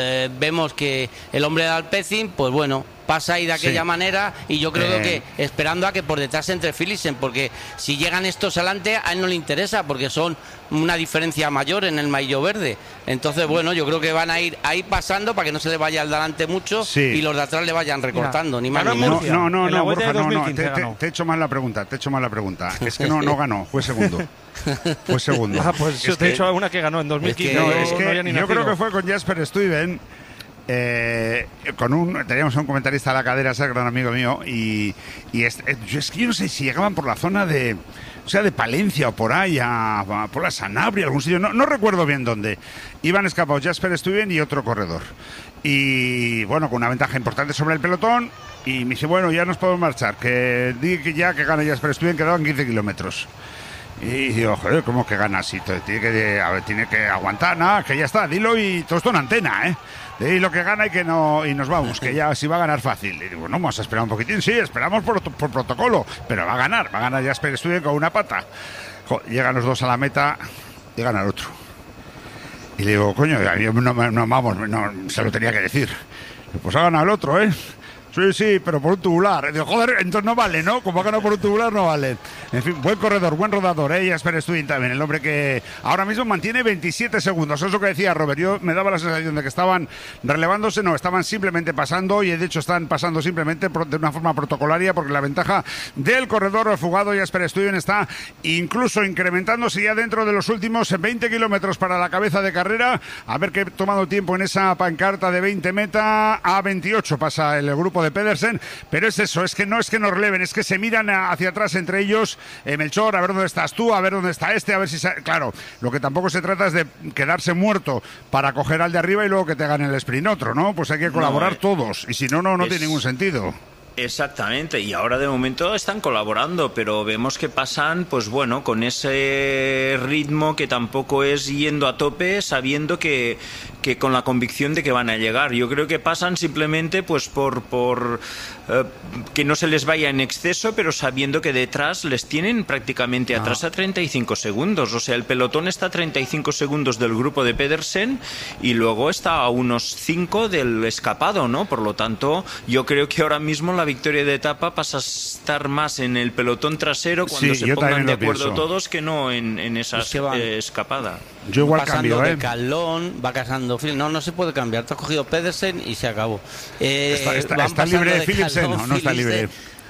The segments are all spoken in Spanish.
vemos que el hombre de Alpecin, pues bueno, pasa ahí de aquella manera, y yo creo que esperando a que por detrás entre Philipsen, porque si llegan estos adelante a él no le interesa, porque son una diferencia mayor en el maillot verde. Entonces bueno, yo creo que van a ir ahí pasando para que no se le vaya al delante mucho y los de atrás le vayan recortando. Mira, ni más ni menos. No, Borja, te he hecho mal la pregunta, es que no ganó, fue segundo. Pues yo te he hecho una que ganó en 2015. Yo creo que fue con Jasper Stuyven. Teníamos un comentarista a la cadera, ese gran amigo mío, y es que yo no sé si llegaban por la zona de Palencia o por ahí, por la Sanabria, algún sitio, no recuerdo bien dónde. Iban escapados Jasper Stuyven y otro corredor. Y bueno, con una ventaja importante sobre el pelotón, y me dice, bueno, ya nos podemos marchar, que gana Jasper Stuyven, quedaban 15 kilómetros. Y digo, joder, ¿cómo que gana así? Tiene que aguantar, nada, que ya está, dilo, y todo esto en antena, Y lo que gana y nos vamos, que ya sí va a ganar fácil. Y digo, no, vamos a esperar un poquitín, sí, esperamos por protocolo, pero va a ganar Jasper Stuyven con una pata. Llegan los dos a la meta y gana el otro. Y le digo, coño, no, se lo tenía que decir. Pues ha ganado el otro, Sí, pero por un tubular. Digo, joder, entonces no vale, ¿no? Como ha ganado por un tubular, no vale. En fin, buen corredor, buen rodador, Jasper Stuyven también, el hombre que ahora mismo mantiene 27 segundos. Eso es lo que decía Robert. Yo me daba la sensación de que estaban relevándose, no, estaban simplemente pasando, y de hecho están pasando simplemente de una forma protocolaria, porque la ventaja del corredor fugado Jasper Stuyven está incluso incrementándose ya dentro de los últimos 20 kilómetros para la cabeza de carrera. A ver qué ha tomado tiempo en esa pancarta de 20 meta. A 28 pasa el grupo de Pedersen, pero es eso, es que no releven, es que se miran hacia atrás entre ellos. Melchor, a ver dónde estás tú, a ver dónde está a ver si... Claro, lo que tampoco se trata es de quedarse muerto para coger al de arriba y luego que te gane el sprint otro, ¿no? Pues hay que colaborar todos, y si no tiene ningún sentido. Exactamente, y ahora de momento están colaborando, pero vemos que pasan, pues bueno, con ese ritmo que tampoco es yendo a tope, sabiendo que con la convicción de que van a llegar. Yo creo que pasan simplemente pues por que no se les vaya en exceso, pero sabiendo que detrás les tienen prácticamente atrás a 35 segundos. O sea, el pelotón está a 35 segundos del grupo de Pedersen y luego está a unos 5 del escapado, ¿no? Por lo tanto, yo creo que ahora mismo la victoria de etapa pasa a estar más en el pelotón trasero cuando se pongan de acuerdo todos, que no en esa escapada. Yo igual cambio, de Calón, va casando Phil. No se puede cambiar. Te has cogido Pedersen y se acabó. ¿Está libre de Philipsen? No está libre.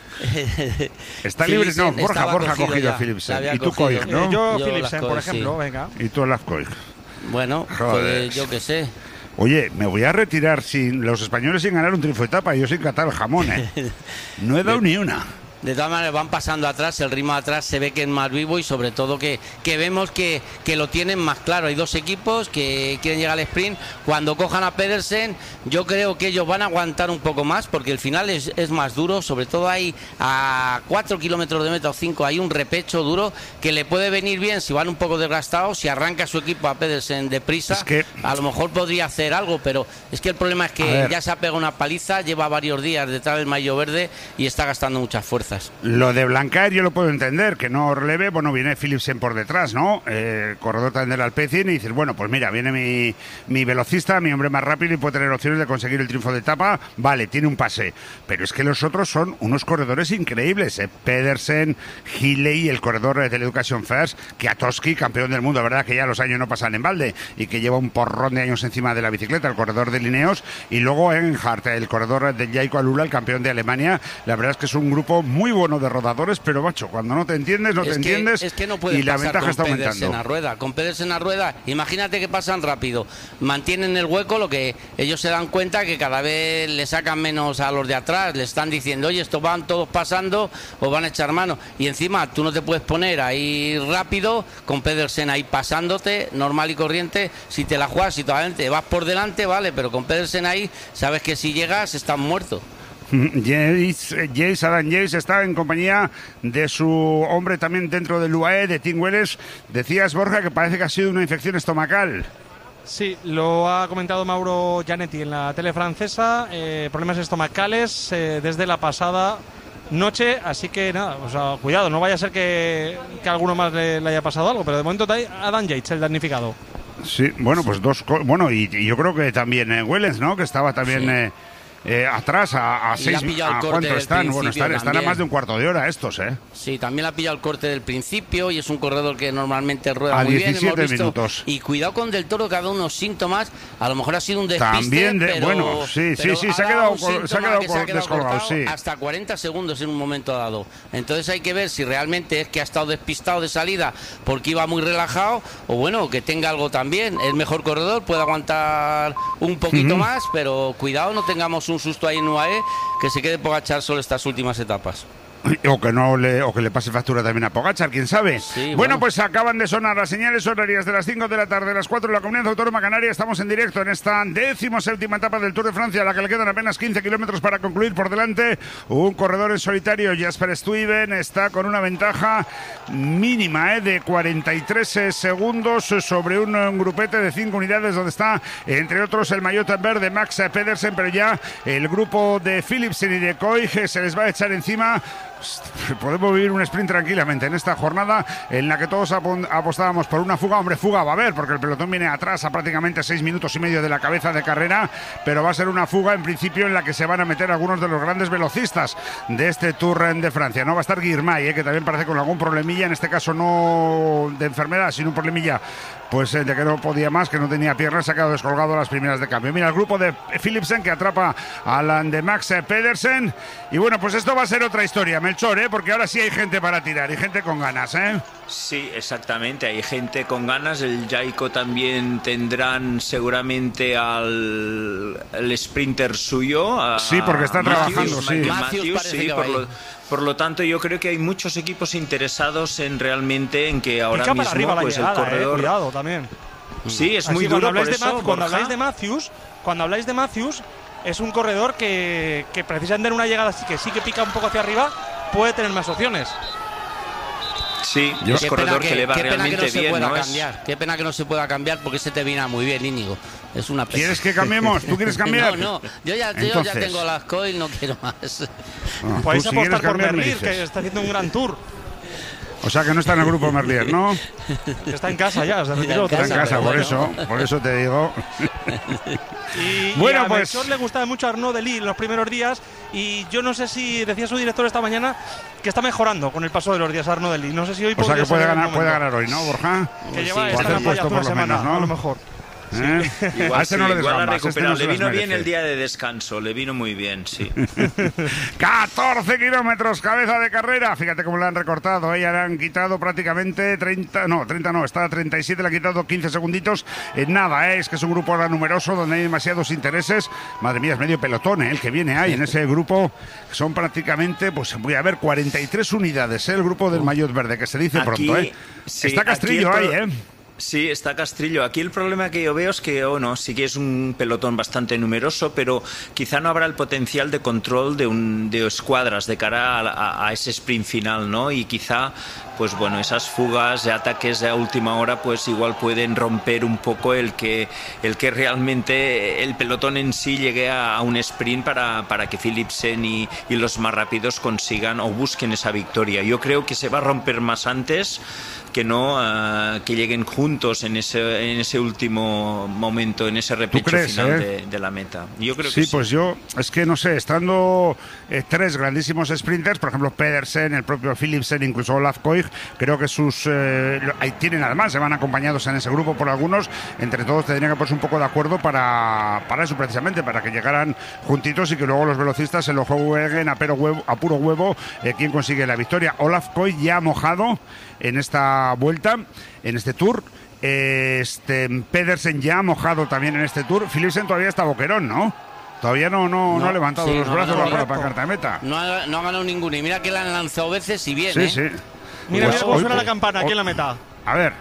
Está libre, no, Borja ha cogido a Philipsen. Y tú Koig, ¿no? Yo Philipsen, por ejemplo, venga. Y tú Olaf Koig. Bueno, pues yo qué sé. Oye, me voy a retirar sin los españoles sin ganar un triunfo de etapa y yo sin catar el jamón, No he dado ni una. De todas maneras van pasando atrás, el ritmo de atrás se ve que es más vivo y sobre todo que vemos que lo tienen más claro. Hay dos equipos que quieren llegar al sprint. Cuando cojan a Pedersen, yo creo que ellos van a aguantar un poco más porque el final es más duro. Sobre todo hay a 4 kilómetros de meta o 5, hay un repecho duro que le puede venir bien si van un poco desgastados. Si arranca su equipo a Pedersen deprisa, a lo mejor podría hacer algo, pero es que el problema es que ya se ha pegado una paliza, lleva varios días detrás del maillot verde y está gastando muchas fuerzas. Lo de Blancaer yo lo puedo entender, que no releve, bueno, viene Philipsen por detrás, ¿no? Corredor también del Alpecin, y dices, bueno, pues mira, viene mi velocista, mi hombre más rápido y puede tener opciones de conseguir el triunfo de etapa, vale, tiene un pase, pero es que los otros son unos corredores increíbles, Pedersen, Healy, el corredor de Education First, Kwiatkowski, campeón del mundo, verdad que ya los años no pasan en balde, y que lleva un porrón de años encima de la bicicleta, el corredor de Lineos, y luego Egenhard, el corredor de Jaiko Alula, el campeón de Alemania. La verdad es que es un grupo muy bueno de rodadores, pero macho, cuando no te entiendes, es que no puede y la ventaja está aumentando. Con Pedersen a rueda, imagínate que pasan rápido, mantienen el hueco, lo que ellos se dan cuenta que cada vez le sacan menos a los de atrás, le están diciendo, oye, estos van todos pasando, os van a echar mano, y encima tú no te puedes poner ahí rápido, con Pedersen ahí pasándote, normal y corriente, si te la juegas, si todavía te vas por delante, vale, pero con Pedersen ahí, sabes que si llegas, estás muerto. Adam Yates está en compañía de su hombre también dentro del UAE, de Tim Wellens. Decías, Borja, que parece que ha sido una infección estomacal. Sí, lo ha comentado Mauro Gianetti en la tele francesa, problemas estomacales desde la pasada noche, así que nada, o sea, cuidado, no vaya a ser que a alguno más le haya pasado algo, pero de momento está ahí Adam Yates, el damnificado. Sí, bueno, pues bueno, y yo creo que también Wellens, ¿no? Que estaba también atrás a 6. ¿A cuánto están? Bueno, están a más de un cuarto de hora estos, ¿eh? Sí, también le ha pillado el corte del principio y es un corredor que normalmente rueda a muy 17 bien. minutos. Y cuidado con Del Toro, que ha dado unos síntomas. A lo mejor ha sido un despiste. También, pero, bueno, sí, se ha quedado descolgado, sí. Hasta 40 segundos en un momento dado. Entonces hay que ver si realmente es que ha estado despistado de salida porque iba muy relajado, o bueno, que tenga algo también. Es mejor corredor, puede aguantar un poquito más, pero cuidado, no tengamos un susto ahí en UAE, que se quede Pogačar solo estas últimas etapas. O que le pase factura también a Pogačar, quién sabe. Sí, bueno, pues acaban de sonar las señales horarias de las 5 de la tarde, las 4 de la Comunidad Autónoma Canaria. Estamos en directo en esta 17ª etapa del Tour de Francia, a la que le quedan apenas 15 kilómetros para concluir. Por delante, un corredor en solitario, Jasper Stuyven, está con una ventaja mínima de 43 segundos sobre un grupete de 5 unidades, donde está, entre otros, el maillot verde Max Pedersen, pero ya el grupo de Philipsen y de Koig se les va a echar encima. Podemos vivir un sprint tranquilamente en esta jornada en la que todos apostábamos por una fuga. Hombre, fuga va a haber, porque el pelotón viene atrás a prácticamente 6 minutos y medio de la cabeza de carrera, pero va a ser una fuga en principio en la que se van a meter algunos de los grandes velocistas de este Tour de Francia. No va a estar Girmay, que también parece con algún problemilla, en este caso no de enfermedad, sino un problemilla pues de que no podía más, que no tenía piernas, se ha quedado descolgado a las primeras de cambio. Mira, el grupo de Philipsen que atrapa al de Max Pedersen. Y bueno, pues esto va a ser otra historia, Melchor, porque ahora sí hay gente para tirar y gente con ganas, Sí, exactamente, hay gente con ganas. El Jayco también tendrán seguramente al sprinter suyo. Sí, porque está trabajando, sí. Matthews, sí, por lo tanto, yo creo que hay muchos equipos interesados en realmente en que ahora mismo arriba pues llegada, el corredor. Cuidado también. Sí, es muy duro. Cuando habláis de Matthews, es un corredor que precisamente en una llegada así que pica un poco hacia arriba, puede tener más opciones. Sí, es corredor que le va realmente bien, ¿no? Qué pena que no se pueda cambiar, porque ese te viene muy bien, Íñigo. Es una pena. ¿Quieres que cambiemos? ¿Tú quieres cambiar? No, yo ya tengo las coil, no quiero más. Podéis apostar por Merlier, que está haciendo un gran tour. O sea que no está en el grupo Merlier, ¿no? Está en casa ya, está en casa, por eso te digo. Y a Melchor le gustaba mucho Arnaud Delis en los primeros días, y yo no sé si decía su director esta mañana que está mejorando con el paso de los días Arnaud Delis. No sé si hoy o sea que puede ganar hoy, ¿no, Borja? Que lleva esta apoyo hace una semana, ¿no? A lo mejor. Igual, no le le vino bien el día de descanso, le vino muy bien, sí. 14 kilómetros, cabeza de carrera. Fíjate cómo le han recortado, ya le han quitado prácticamente 30 no, está a 37, le han quitado 15 segunditos en nada, es que es un grupo ahora numeroso donde hay demasiados intereses. Madre mía, es medio pelotón, el que viene ahí en ese grupo. Son prácticamente, pues voy a ver, 43 unidades, el grupo del maillot verde, que se dice aquí, pronto, Sí, está Castrillo ahí, Sí, está Castrillo. Aquí el problema que yo veo es que, sí que es un pelotón bastante numeroso, pero quizá no habrá el potencial de control de escuadras de cara a ese sprint final, ¿no? Y quizá, pues bueno, esas fugas de ataques a última hora, pues igual pueden romper un poco el que realmente el pelotón en sí llegue a un sprint para que Philipsen y los más rápidos consigan o busquen esa victoria. Yo creo que se va a romper más antes que no que lleguen juntos en ese último momento, en ese repecho final de la meta. Yo creo que sí. Pues yo, es que no sé, estando tres grandísimos sprinters, por ejemplo Pedersen, el propio Philipsen, incluso Olaf Koig, creo que ahí tienen, además, se van acompañados en ese grupo por algunos, entre todos tendrían que ponerse un poco de acuerdo para eso precisamente, para que llegaran juntitos y que luego los velocistas se lo jueguen a puro huevo quién consigue la victoria. Olaf Koig ya ha mojado en esta vuelta, en este Tour. Pedersen ya ha mojado también en este Tour. Philipsen todavía está boquerón, ¿no? Todavía no ha levantado los brazos bajo la pancarta de meta. No ha ganado ninguno. Y mira que la han lanzado veces y bien, Sí. Mira cómo suena la campana aquí en la meta. A ver.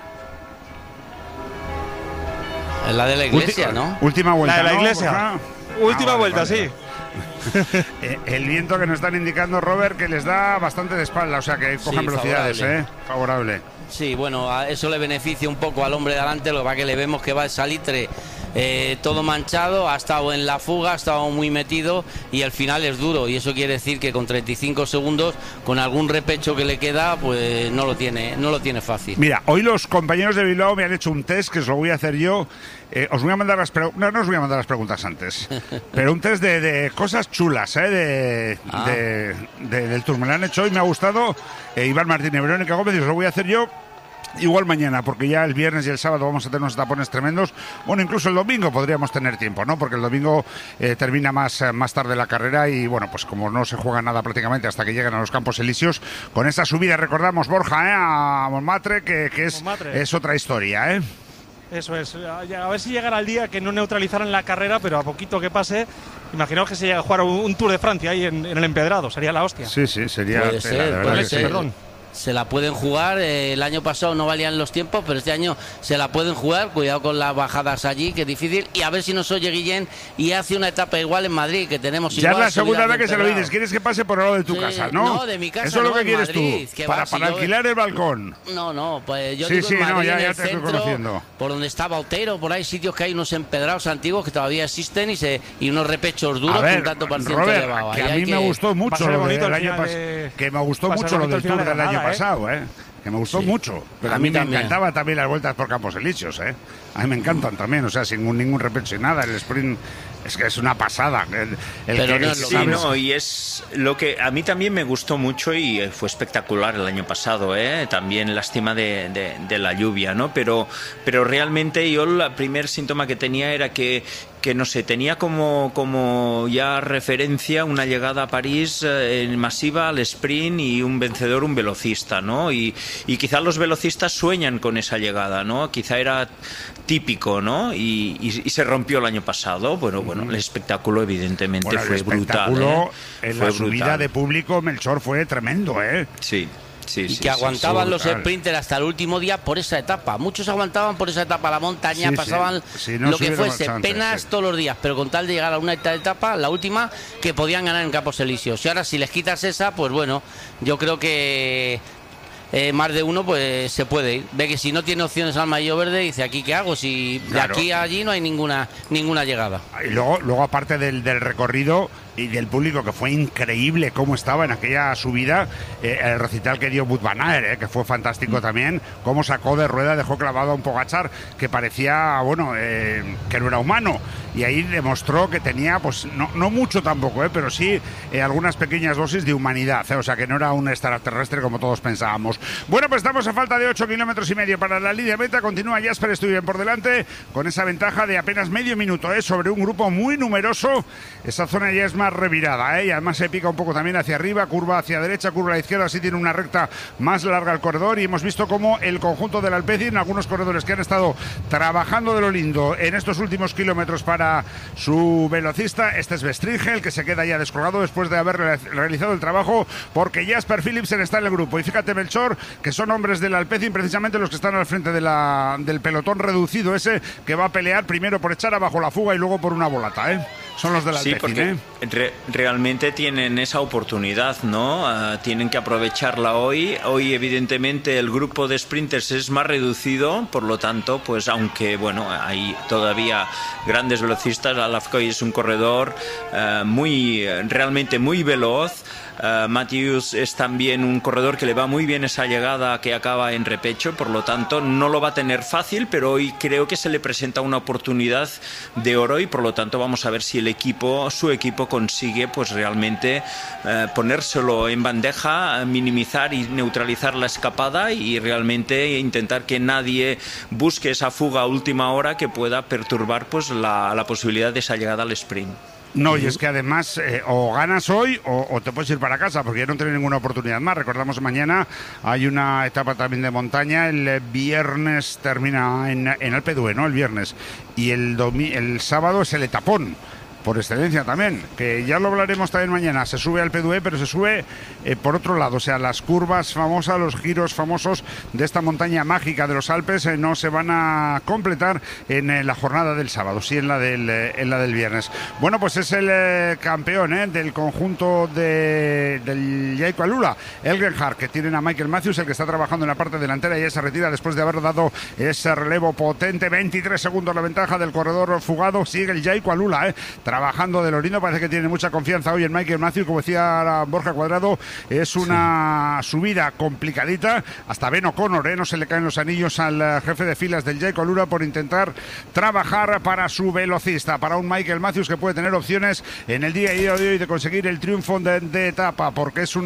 Es la de la iglesia, ¿no? Última vuelta. La de la iglesia. Última vuelta, vale. Sí. El viento que nos están indicando, Robert, que les da bastante de espalda, o sea que cogen velocidades, favorable. Sí, bueno, a eso le beneficia un poco al hombre de adelante, lo que va que le vemos que va el salitre todo manchado, ha estado en la fuga, ha estado muy metido y el final es duro, y eso quiere decir que con 35 segundos, con algún repecho que le queda, pues no lo tiene fácil. Mira, hoy los compañeros de Bilbao me han hecho un test que os lo voy a hacer yo. Os voy a mandar las preguntas. No os voy a mandar las preguntas antes, pero un test de cosas chulas, del Tour. Me lo han hecho hoy, me ha gustado. Iván Martínez y Verónica Gómez, y os lo voy a hacer yo. Igual mañana, porque ya el viernes y el sábado vamos a tener unos tapones tremendos. Bueno, incluso el domingo podríamos tener tiempo, ¿no? Porque el domingo termina más tarde la carrera y, bueno, pues como no se juega nada prácticamente hasta que lleguen a los Campos Elíseos, con esa subida, recordamos, Borja, a Montmartre, que es otra historia, ¿eh? Eso es, a ver si llegara el día que no neutralizaran la carrera, pero a poquito que pase, imaginaos que se llega a jugar un Tour de Francia ahí en el Empedrado, sería la hostia. Sí, sería... Puede ser. Perdón. Se la pueden jugar, el año pasado no valían los tiempos, pero este año se la pueden jugar, cuidado con las bajadas allí, que es difícil, y a ver si nos oye Guillén y hace una etapa igual en Madrid, que tenemos ya igual. Ya es la segunda vez que se lo dices, quieres que pase por el lado de tu casa, ¿no? No, de mi casa. Eso es lo que quieres Madrid, tú, que para alquilar el balcón. No, pues yo digo en Madrid, ya te estoy conociendo. Por donde está Bautero, por ahí sitios que hay unos empedrados antiguos que todavía existen y unos repechos duros con tanto por ciento elevado. Que a mí me gustó mucho lo del año pasado, que me gustó mucho lo del Tour del año pasado, que me gustó mucho, pero a mí me encantaba también las vueltas por Campos Elíseos, a mí me encantan también, o sea, sin ningún repecho y nada, el sprint es que es una pasada. Y es lo que a mí también me gustó mucho y fue espectacular el año pasado, también lástima de la lluvia, ¿no? Pero realmente yo el primer síntoma que tenía era que no sé, tenía como ya referencia una llegada a París masiva al sprint y un vencedor, un velocista, ¿no? Y quizá los velocistas sueñan con esa llegada, ¿no? Quizá era típico, ¿no? Y se rompió el año pasado. Bueno, el espectáculo evidentemente fue brutal. En la subida de público, Melchor, fue tremendo, Sí. Y que aguantaban los sprinters hasta el último día por esa etapa. Muchos aguantaban por esa etapa, la montaña, pasaban lo que fuese, penas todos los días, pero con tal de llegar a una etapa, la última, que podían ganar en Campos Elíseos. Y ahora si les quitas esa, pues bueno, yo creo que más de uno pues se puede ir. Ve que si no tiene opciones al maillot verde, dice, ¿aquí qué hago? Si de aquí a allí no hay ninguna llegada. Y luego aparte del recorrido y del público, que fue increíble cómo estaba en aquella subida, el recital que dio Wout van Aert, que fue fantástico también, cómo sacó de rueda, dejó clavado a un Pogačar que parecía, que no era humano, y ahí demostró que tenía, pues no mucho tampoco, pero sí algunas pequeñas dosis de humanidad, o sea que no era un extraterrestre como todos pensábamos. Bueno, pues estamos a falta de 8,5 kilómetros para la línea meta. Continúa Jasper Stuyven por delante con esa ventaja de apenas medio minuto sobre un grupo muy numeroso. Esa zona ya es más revirada, y además se pica un poco también hacia arriba, curva hacia derecha, curva a la izquierda, así tiene una recta más larga el corredor, y hemos visto cómo el conjunto del Alpecin, algunos corredores que han estado trabajando de lo lindo en estos últimos kilómetros para su velocista, este es Bestringel, que se queda ya descolgado después de haber realizado el trabajo, porque Jasper Philipsen está en el grupo, y fíjate, Melchor, que son hombres del Alpecin precisamente los que están al frente del pelotón reducido ese, que va a pelear primero por echar abajo la fuga y luego por una volata, son los del Alpecin. Sí, porque realmente tienen esa oportunidad, ¿no? Tienen que aprovecharla hoy. Hoy, evidentemente, el grupo de sprinters es más reducido, por lo tanto, pues aunque, hay todavía grandes velocistas, Alafcoy es un corredor realmente muy veloz. Matthews es también un corredor que le va muy bien esa llegada que acaba en repecho, por lo tanto no lo va a tener fácil, pero hoy creo que se le presenta una oportunidad de oro y por lo tanto vamos a ver si su equipo consigue pues realmente ponérselo en bandeja, minimizar y neutralizar la escapada y realmente intentar que nadie busque esa fuga a última hora que pueda perturbar pues la posibilidad de esa llegada al sprint. No, y es que además o ganas hoy o te puedes ir para casa, porque ya no tienes ninguna oportunidad más. Recordamos, mañana hay una etapa también de montaña, el viernes termina en Alpe d'Huez, ¿no? El viernes, y el sábado es el etapón. por excelencia también, que ya lo hablaremos también mañana. Se sube al P2E, pero se sube por otro lado, o sea, las curvas famosas, los giros famosos de esta montaña mágica de los Alpes no se van a completar en la jornada del sábado, sí en la del viernes. Bueno, pues es el campeón del conjunto del Jayco Alula, Elgenhard, que tienen a Michael Matthews, el que está trabajando en la parte delantera, y ya se retira después de haber dado ese relevo potente. 23 segundos la ventaja del corredor fugado. Sigue el Jayco Alula, trabajando de lo lindo. Parece que tiene mucha confianza hoy en Michael Matthews. Como decía Borja Cuadrado, es una subida complicadita. Hasta Ben O'Connor, no se le caen los anillos al jefe de filas del Jayco Alula por intentar trabajar para su velocista, para un Michael Matthews que puede tener opciones en el día de hoy de conseguir el triunfo de etapa, porque es un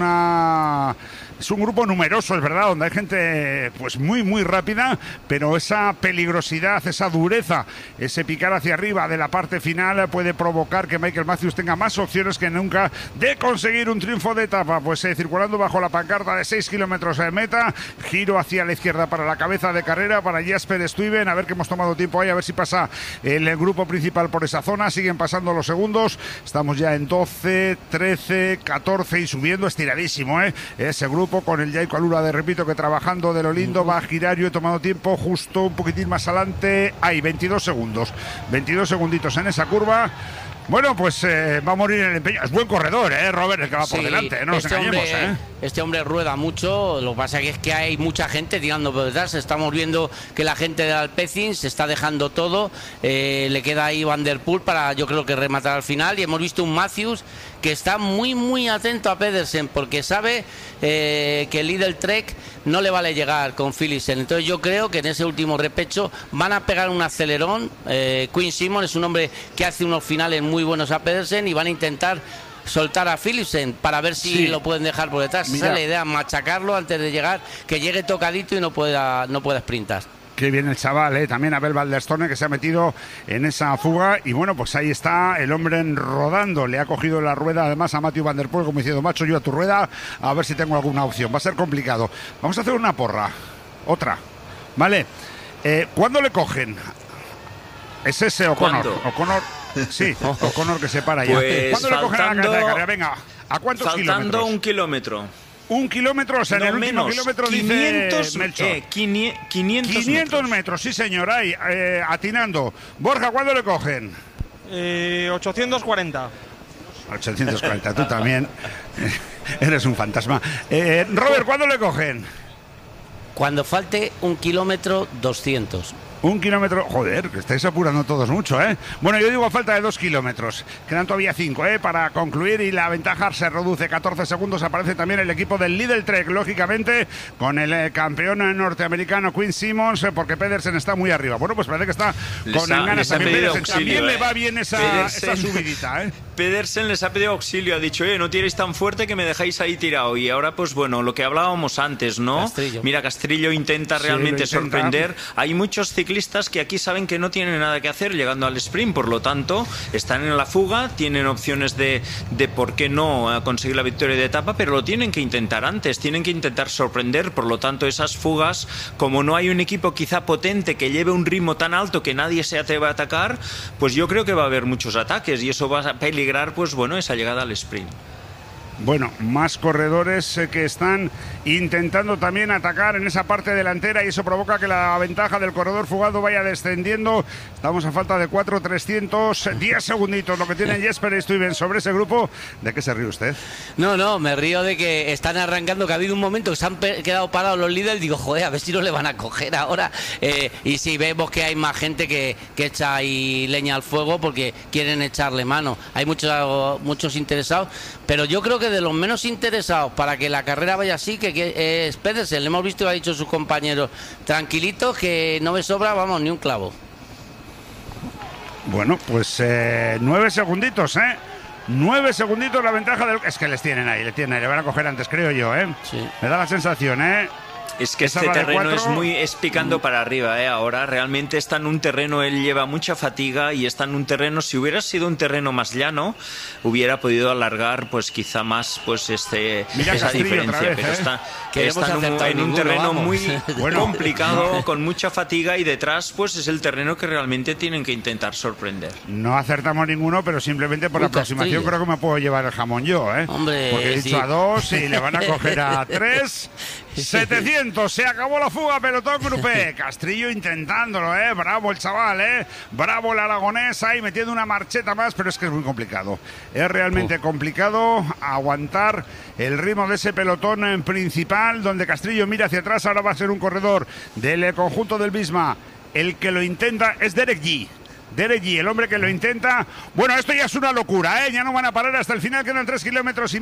grupo numeroso, es verdad, donde hay gente pues muy rápida, pero esa peligrosidad, esa dureza, ese picar hacia arriba de la parte final puede provocar que Michael Matthews tenga más opciones que nunca de conseguir un triunfo de etapa. Pues circulando bajo la pancarta de 6 kilómetros de meta, giro hacia la izquierda para la cabeza de carrera, para Jasper Stuyven, a ver que hemos tomado tiempo ahí, a ver si pasa el grupo principal por esa zona. Siguen pasando los segundos, estamos ya en 12, 13, 14 y subiendo estiradísimo, ese grupo con el Jayco Alula, repito, que trabajando de lo lindo, va a girar. Yo he tomado tiempo justo un poquitín más adelante, hay 22 segundos, 22 segunditos en esa curva. Bueno, pues va a morir en el empeño. Es buen corredor, Robert, el que va por delante, no nos engañemos, Este hombre rueda mucho, lo que pasa es que hay mucha gente tirando por detrás. Estamos viendo que la gente del Alpecin se está dejando todo, le queda ahí Van der Poel para, yo creo, que rematar al final, y hemos visto un Matthews que está muy atento a Pedersen, porque sabe que el Lidl Trek no le vale llegar con Philipsen. Entonces yo creo que en ese último repecho van a pegar un acelerón. Quinn Simmons es un hombre que hace unos finales muy buenos a Pedersen, y van a intentar soltar a Philipsen para ver si lo pueden dejar por detrás. Esa es la idea, machacarlo antes de llegar, que llegue tocadito y no pueda sprintar. Qué bien el chaval, también Abel Valderstone, que se ha metido en esa fuga. Y bueno, pues ahí está el hombre rodando. Le ha cogido la rueda además a Matthew Van der Poel, como diciendo, macho, yo a tu rueda, a ver si tengo alguna opción. Va a ser complicado. Vamos a hacer una porra. Otra. ¿Vale? ¿Cuándo le cogen? Es ese O'Connor. O'Connor, sí, O'Connor que se para ya. Pues ¿Cuándo le cogen a la carrera de carrera? Venga, ¿a cuántos kilómetros? Faltando 1 kilómetro. 1 kilómetro, o sea, no, en el último kilómetro 500, dice Melchor. 500 metros, sí señor, ahí, atinando. Borja, ¿cuándo le cogen? 840. 840, tú también eres un fantasma. Robert, ¿cuándo le cogen? Cuando falte 1 kilómetro 200. 1 kilómetro, joder, que estáis apurando todos mucho, Bueno, yo digo a falta de 2 kilómetros. Quedan todavía 5, para concluir, y la ventaja se reduce. 14 segundos. Aparece también el equipo del Lidl Trek, lógicamente, con el campeón norteamericano Quinn Simmons, porque Pedersen está muy arriba. Bueno, pues parece que está con ganas también. Pedersen también le va bien esa subidita, Pedersen les ha pedido auxilio, ha dicho, no tiréis tan fuerte que me dejáis ahí tirado. Y ahora, pues bueno, lo que hablábamos antes, ¿no? Castrillo. Mira, Castrillo intenta realmente sorprender. Hay muchos ciclistas que aquí saben que no tienen nada que hacer llegando al sprint, por lo tanto están en la fuga, tienen opciones de por qué no conseguir la victoria de etapa, pero lo tienen que intentar antes, tienen que intentar sorprender. Por lo tanto, esas fugas, como no hay un equipo quizá potente que lleve un ritmo tan alto que nadie se atreva a atacar, pues yo creo que va a haber muchos ataques, y eso va a peligrar, pues bueno, esa llegada al sprint. Bueno, más corredores que están intentando también atacar en esa parte delantera, y eso provoca que la ventaja del corredor fugado vaya descendiendo. Estamos a falta de 4:310 segunditos lo que tiene Jasper Stuyven sobre ese grupo. ¿De qué se ríe usted? No, me río de que están arrancando, que ha habido un momento que se han quedado parados los líderes. Digo, joder, a ver si no le van a coger ahora. Y sí, vemos que hay más gente que echa ahí leña al fuego porque quieren echarle mano. Hay muchos interesados, pero yo creo que de los menos interesados para que la carrera vaya así, que es Pedersen. Le hemos visto, ha dicho sus compañeros, tranquilitos, que no me sobra, vamos, ni un clavo. Bueno, pues 9 segunditos, 9 segunditos la ventaja del... Es que les tienen ahí, le van a coger antes, creo yo, Sí. Me da la sensación, Es que Esa este va de terreno 4. es picando para arriba, ahora realmente está en un terreno, él lleva mucha fatiga y está en un terreno, si hubiera sido un terreno más llano, hubiera podido alargar pues quizá más pues Mira esa Castrillo diferencia, otra vez, pero está en un ninguno, terreno vamos. muy Bueno, complicado, con mucha fatiga, y detrás pues es el terreno que realmente tienen que intentar sorprender. No acertamos ninguno, pero simplemente por Uy, aproximación Castrillo. creo que me puedo llevar el jamón yo, ¿eh? Hombre, porque he dicho sí. a 2 y le van a coger a 3. 700, se acabó la fuga, pelotón grupé. Castrillo intentándolo, bravo el chaval, bravo el aragonés ahí metiendo una marcheta más, pero es que es muy complicado. Es realmente complicado aguantar el ritmo de ese pelotón principal, donde Castrillo mira hacia atrás. Ahora va a ser un corredor del conjunto del Visma. El que lo intenta es Derek G. Derek G, el hombre que lo intenta. Bueno, esto ya es una locura, ya no van a parar hasta el final, quedan 3,5 kilómetros.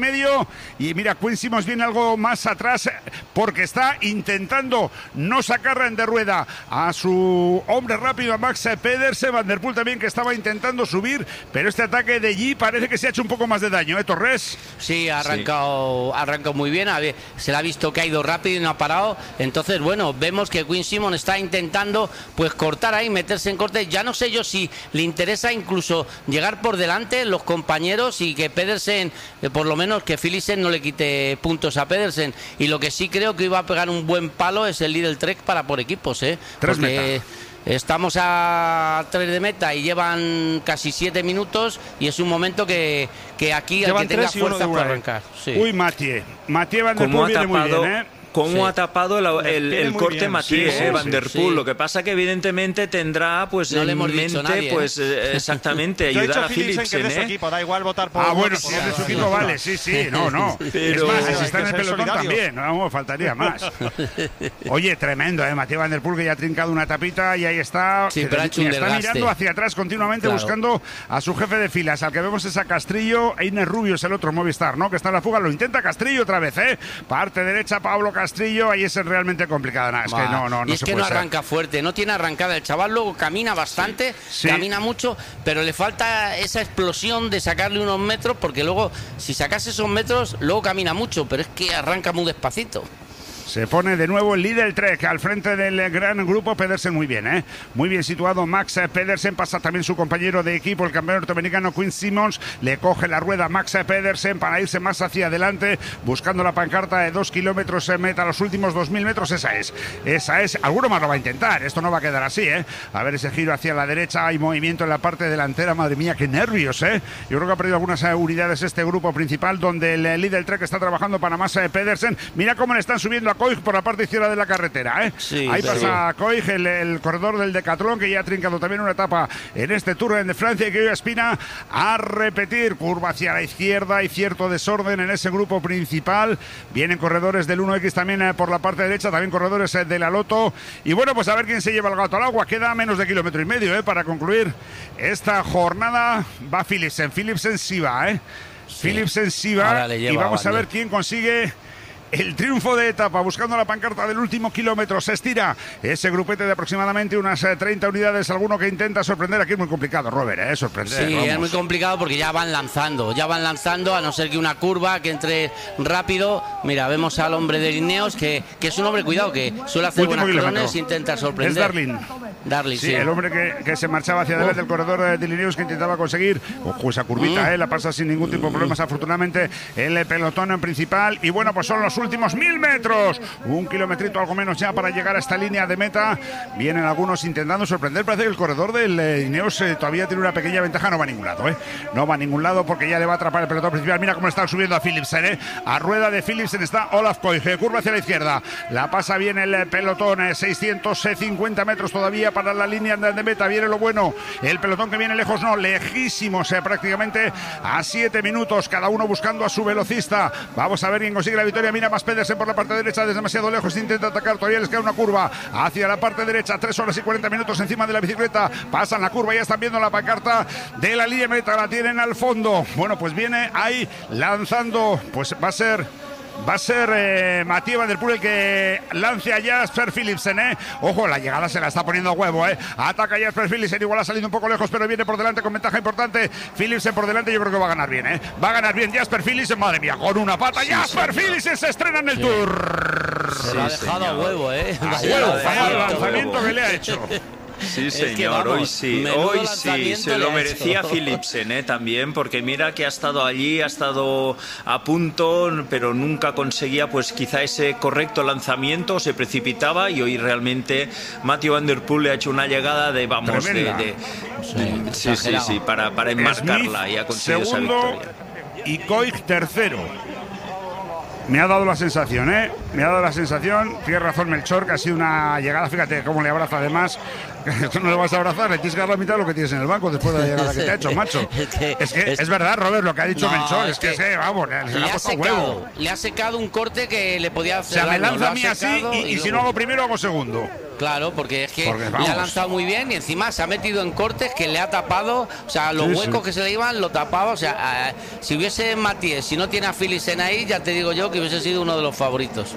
Y mira, Quinn Simmons viene algo más atrás porque está intentando no sacar de rueda a su hombre rápido, a Max Pedersen. Van der Poel también, que estaba intentando subir, pero este ataque de G parece que se ha hecho un poco más de daño, Torres. Sí, ha arrancado muy bien. A ver, se le ha visto que ha ido rápido y no ha parado. Entonces, bueno, vemos que Quinn Simmons está intentando pues cortar ahí, meterse en corte. Ya no sé yo si le interesa incluso llegar por delante los compañeros y que Pedersen, por lo menos que Philipsen no le quite puntos a Pedersen. Y lo que sí creo que iba a pegar un buen palo es el Lidl Trek para por equipos, porque estamos a 3 de meta y llevan casi 7 minutos y es un momento que aquí llevan el que tenga 3 y 1 fuerza de para UAE. arrancar. Sí. Uy, Mathieu Van der Poel viene muy bien, ¿Cómo Sí. ha tapado el muy corte bien. Mathieu, Sí, Van der Poel? sí. Lo que pasa que evidentemente tendrá pues No le en hemos dicho mente nadie, pues exactamente Yo he ayudar dicho a a Philipsen que es de su Philipsen, equipo, da igual votar por... bueno, por- si es de su por- equipo, vale, sí, no. Pero- es más, si Hay está en que el ser pelotón solidarios. también, no, faltaría más. Oye, tremendo, Mathieu Van der Poel, que ya ha trincado una tapita y ahí está. Sí, pero ha hecho un está desgaste. mirando hacia atrás continuamente, Claro. buscando a su jefe de filas. Al que vemos es a Castrillo. Einer Rubio es el otro Movistar, ¿no? Que está en la fuga, lo intenta Castrillo otra vez, Parte derecha, Pablo Castrillo, ahí es realmente complicado. Nada, es que no y es se que puede no ser. arranca fuerte, no tiene arrancada. El chaval luego camina bastante, Sí. camina mucho, pero le falta esa explosión de sacarle unos metros, porque luego, si sacase esos metros, luego camina mucho, pero es que arranca muy despacito. Se pone de nuevo el Lidl Trek al frente del gran grupo. Pedersen muy bien, muy bien situado. Max Pedersen, pasa también su compañero de equipo, el campeón norteamericano Quinn Simmons. Le coge la rueda Max Pedersen para irse más hacia adelante, buscando la pancarta de 2 kilómetros en meta. Los últimos 2.000 metros, esa es. Alguno más lo va a intentar, esto no va a quedar así, A ver ese giro hacia la derecha, hay movimiento en la parte delantera. Madre mía, qué nervios, Yo creo que ha perdido algunas unidades este grupo principal, donde el Lidl Trek está trabajando para Max Pedersen. Mira cómo le están subiendo a Koig por la parte izquierda de la carretera, Sí, ahí pero- pasa Koig, el corredor del Decathlon, que ya ha trincado también una etapa en este Tour de Francia, y que hoy aspira a repetir. Curva hacia la izquierda, hay cierto desorden en ese grupo principal. Vienen corredores del 1X también por la parte derecha, también corredores de la Loto. Y bueno, pues a ver quién se lleva el gato al agua. Queda menos de 1,5 kilómetros para concluir esta jornada. Va Philipsen sí va, Philipsen sí va. Ahora le lleva Y vamos a Van ver der. quién consigue el triunfo de etapa, buscando la pancarta del último kilómetro. Se estira ese grupete de aproximadamente unas 30 unidades. Alguno que intenta sorprender. Aquí es muy complicado, Robert, sorprender. Sí, vamos. es muy complicado porque ya van lanzando, a no ser que una curva que entre rápido. Mira, vemos al hombre de Ineos, que es un hombre, cuidado, que suele hacer Último buenas kilómetro. crones, intenta Es sorprender. Darling. Sí, El hombre que se marchaba hacia adelante, el corredor de Lineos, que intentaba conseguir esa curvita, la pasa sin ningún tipo de problemas, afortunadamente, el pelotón principal. Y bueno, pues son los últimos 1.000 metros. 1 kilometrito, algo menos ya, para llegar a esta línea de meta. Vienen algunos intentando sorprender. Parece que el corredor del Ineos todavía tiene una pequeña ventaja. No va a ningún lado, No va a ningún lado porque ya le va a atrapar el pelotón principal. Mira cómo están subiendo a Philipsen, A rueda de Philipsen está Olaf Koig. Curva hacia la izquierda. La pasa bien el pelotón. 650 metros todavía para la línea de meta. Viene lo bueno. El pelotón que viene lejos, no, lejísimos, prácticamente a 7 minutos. Cada uno buscando a su velocista. Vamos a ver quién consigue la victoria. Mira más Pedersen por la parte derecha, desde demasiado lejos. Intenta atacar. Todavía les queda una curva hacia la parte derecha. 3 horas y 40 minutos encima de la bicicleta. Pasan la curva. Ya están viendo la pancarta de la línea de meta. La tienen al fondo. Bueno, pues viene ahí lanzando. Pues va a ser Mathieu Van der Poel el que lance a Jasper Philipsen, Ojo, la llegada se la está poniendo a huevo, Ataca Jasper Philipsen, igual ha salido un poco lejos, pero viene por delante con ventaja importante. Philipsen por delante, yo creo que va a ganar bien, Va a ganar bien Jasper Philipsen, madre mía, con una pata. Jasper Philipsen se estrena en el Tour. Se lo ha dejado a huevo, ¿eh? A huevo, vaya el lanzamiento que le ha hecho. Sí, señor, que vamos, hoy sí, se lo merecía Philipsen, también, porque mira que ha estado allí, ha estado a punto, pero nunca conseguía pues quizá ese correcto lanzamiento, se precipitaba, y hoy realmente Mathieu van der Poel le ha hecho una llegada de, vamos, sí, para enmarcarla. Smith, y ha conseguido segundo, esa victoria. Y Koig tercero. Me ha dado la sensación, me ha dado la sensación, tiene razón Melchor, que ha sido una llegada, fíjate cómo le abraza además, que no le vas a abrazar, le tienes que dar la mitad de lo que tienes en el banco después de la llegada que te ha hecho, macho. Es verdad, Robert, lo que ha dicho Melchor, es que vamos, le ha puesto huevo. Le ha secado un corte que le podía hacer. O sea, me lanza a mí así y si no hago primero hago segundo. Claro, porque es que le ha lanzado muy bien y encima se ha metido en cortes que le ha tapado, o sea, los huecos que se le iban lo tapaba, o sea, si hubiese Matías, si no tiene a Philipsen ahí, ya te digo yo que hubiese sido uno de los favoritos.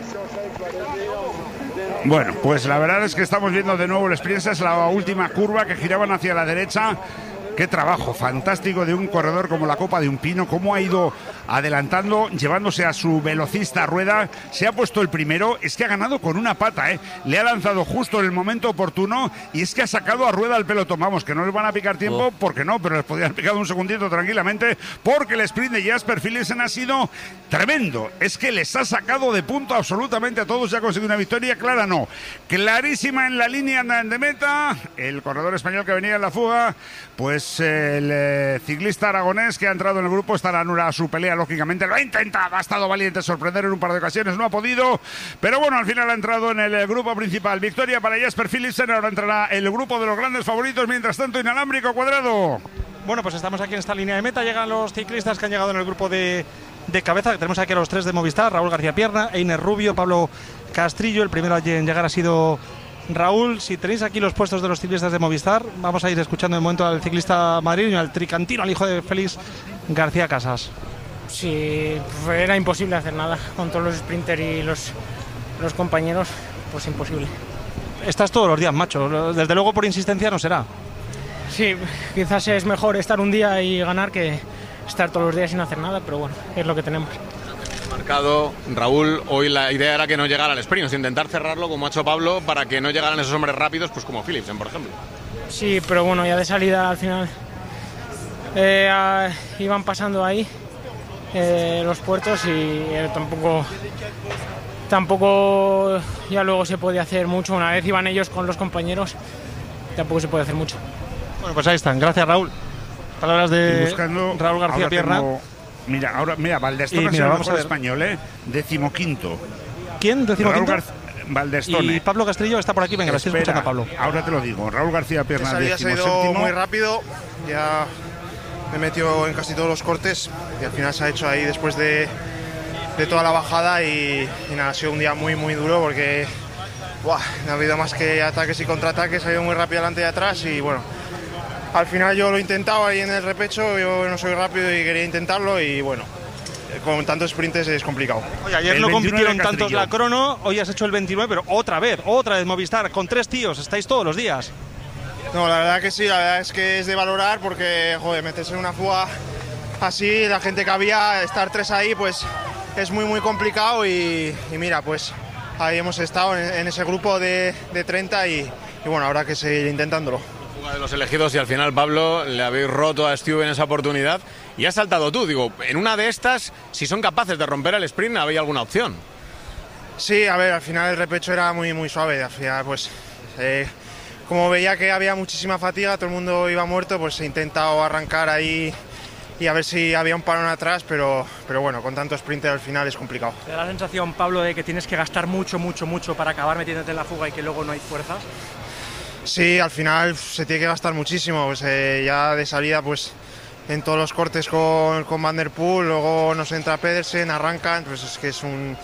Bueno, pues la verdad es que estamos viendo de nuevo el sprint, es la última curva que giraban hacia la derecha. Qué trabajo fantástico de un corredor como la copa de un pino, cómo ha ido adelantando, llevándose a su velocista Rueda, se ha puesto el primero, es que ha ganado con una pata, le ha lanzado justo en el momento oportuno y es que ha sacado a Rueda al pelotón, vamos, que no les van a picar tiempo, porque no, pero les podrían picar un segundito tranquilamente, porque el sprint de Jasper Philipsen ha sido tremendo, es que les ha sacado de punto absolutamente a todos y ha conseguido una victoria clara, no, clarísima en la línea de meta, el corredor español que venía en la fuga, pues el ciclista aragonés que ha entrado en el grupo está anula su pelea, lógicamente lo ha intentado, ha estado valiente sorprender en un par de ocasiones, no ha podido, pero bueno, al final ha entrado en el grupo principal. Victoria para Jasper Philipsen, ahora entrará el grupo de los grandes favoritos, mientras tanto inalámbrico Cuadrado. Bueno, pues estamos aquí en esta línea de meta, llegan los ciclistas que han llegado en el grupo de cabeza, tenemos aquí a los tres de Movistar, Raúl García Pierna, Einer Rubio, Pablo Castrillo, el primero en llegar ha sido Raúl. Si tenéis aquí los puestos de los ciclistas de Movistar, vamos a ir escuchando en el momento al ciclista madrileño, al tricantino, al hijo de Félix García Casas. Sí, era imposible hacer nada con todos los sprinters y los compañeros, pues imposible. Estás todos los días, macho, desde luego por insistencia no será. Sí, quizás es mejor estar un día y ganar que estar todos los días sin hacer nada, pero bueno, es lo que tenemos. Marcado, Raúl, hoy la idea era que no llegara al sprint, intentar cerrarlo como ha hecho Pablo para que no llegaran esos hombres rápidos, pues como Philipsen, por ejemplo. Sí, pero bueno, ya de salida al final iban pasando ahí los puertos y tampoco ya luego se podía hacer mucho. Una vez iban ellos con los compañeros, tampoco se puede hacer mucho. Bueno, pues ahí están, gracias Raúl. Palabras de Raúl García Pierna. Mira, Valdestone es el mejor español, 15º. ¿Quién? ¿15º? Valdestone. Y Pablo Castrillo está por aquí, venga, estoy escuchando a Pablo. Ahora te lo digo, Raúl García Pierna, 17º. Se ha ido muy rápido, ya me metió en casi todos los cortes y al final se ha hecho ahí después de toda la bajada y nada, ha sido un día muy muy duro porque no ha habido más que ataques y contraataques, ha ido muy rápido adelante y atrás y bueno, al final yo lo he intentado ahí en el repecho, yo no soy rápido y quería intentarlo y bueno, con tantos sprints es complicado. Oye, ayer no compitieron tantos la crono, hoy has hecho el 29, pero otra vez Movistar, con 3 tíos, estáis todos los días. No, la verdad que sí, la verdad es que es de valorar porque, joder, meterse en una fuga así, la gente que había, estar 3 ahí, pues es muy muy complicado y mira, pues ahí hemos estado en ese grupo de 30 y bueno, habrá que seguir intentándolo. De los elegidos y al final, Pablo, le habéis roto a Stu en esa oportunidad y has saltado tú, digo, en una de estas, si son capaces de romper el sprint, ¿había alguna opción? Sí, a ver, al final el repecho era muy muy suave, al final pues como veía que había muchísima fatiga, todo el mundo iba muerto, pues he intentado arrancar ahí y a ver si había un parón atrás, pero bueno, con tanto sprinter al final es complicado. ¿Te da la sensación, Pablo, de que tienes que gastar mucho para acabar metiéndote en la fuga y que luego no hay fuerzas? Sí, al final se tiene que gastar muchísimo, pues, ya de salida pues en todos los cortes con Van der Poel, luego nos entra Pedersen, arrancan, pues es que es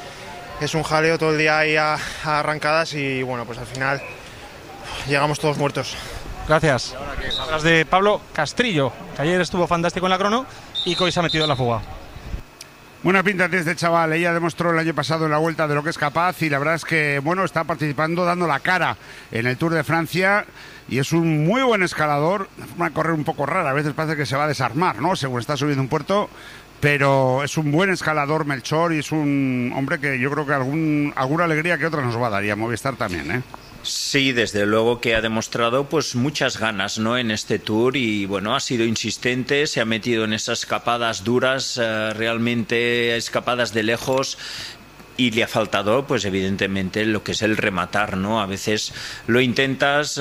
un jaleo todo el día ahí a arrancadas y bueno, pues al final llegamos todos muertos. Gracias. Hablas de Pablo Castrillo, que ayer estuvo fantástico en la crono y que hoy se ha metido en la fuga. Buena pinta de este chaval, ella demostró el año pasado en la Vuelta de lo que es capaz y la verdad es que bueno, está participando, dando la cara en el Tour de Francia y es un muy buen escalador, una forma de correr un poco rara, a veces parece que se va a desarmar, ¿no? Según está subiendo un puerto, pero es un buen escalador Melchor y es un hombre que yo creo que alguna alegría que otra nos va a dar, y a Movistar también, ¿eh? Sí, desde luego que ha demostrado pues muchas ganas, ¿no?, en este Tour, y bueno, ha sido insistente, se ha metido en esas escapadas duras, realmente escapadas de lejos. Y le ha faltado, pues evidentemente, lo que es el rematar, ¿no? A veces lo intentas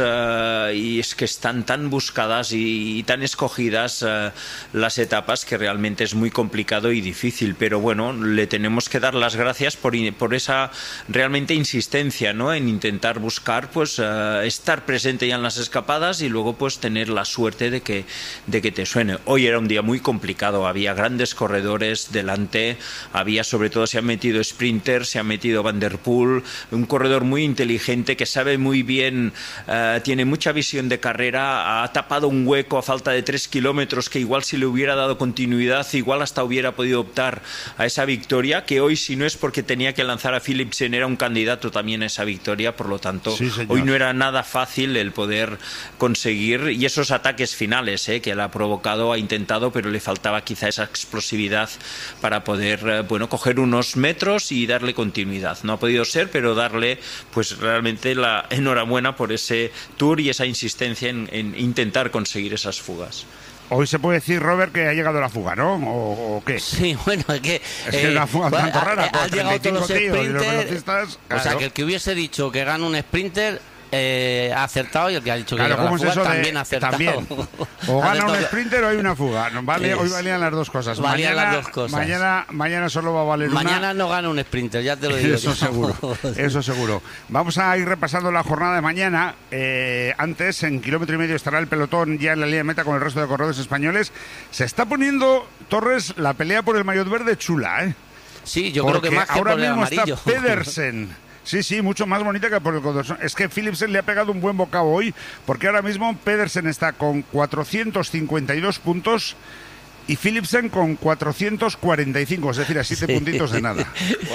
y es que están tan buscadas y tan escogidas las etapas que realmente es muy complicado y difícil. Pero bueno, le tenemos que dar las gracias por esa realmente insistencia, ¿no?, en intentar buscar, pues estar presente ya en las escapadas y luego pues tener la suerte de que te suene. Hoy era un día muy complicado, había grandes corredores delante, sobre todo se han metido sprinters, se ha metido Van der Poel, un corredor muy inteligente que sabe muy bien, tiene mucha visión de carrera, ha tapado un hueco a falta de 3 kilómetros que igual si le hubiera dado continuidad, igual hasta hubiera podido optar a esa victoria, que hoy, si no es porque tenía que lanzar a Philipsen, era un candidato también a esa victoria. Por lo tanto, sí, hoy no era nada fácil el poder conseguir, y esos ataques finales que él ha provocado, ha intentado, pero le faltaba quizá esa explosividad para poder coger unos metros y darle continuidad. No ha podido ser, pero darle pues realmente la enhorabuena por ese Tour y esa insistencia en intentar conseguir esas fugas. Hoy se puede decir, Robert, que ha llegado la fuga, ¿no? ¿O qué? Sí, bueno, es que... Es que una fuga tanto rara. Han llegado todos los sprinters. Claro. O sea, que el que hubiese dicho que gana un sprinter... ha acertado, y el que ha dicho que claro, la fuga también ha acertado. También. O gana un sprinter o hay una fuga. No, vale, hoy valían las dos cosas. Valían las dos cosas. Mañana solo va a valer una. Mañana no gana un sprinter, ya te lo digo. Eso seguro, eso seguro. Vamos a ir repasando la jornada de mañana. Antes, en 1,5 kilómetros estará el pelotón ya en la línea de meta con el resto de corredores españoles. Se está poniendo, Torres, la pelea por el maillot verde chula, ¿eh? Sí, yo creo que más que ahora por el mismo amarillo. Está Pedersen. Sí, mucho más bonita que por el Condorcet. Es que Philipsen le ha pegado un buen bocado hoy, porque ahora mismo Pedersen está con 452 puntos y Philipsen con 445, es decir, a 7 puntitos de nada.